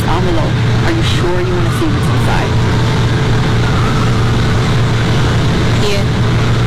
envelope. Are you sure you want to see what's inside?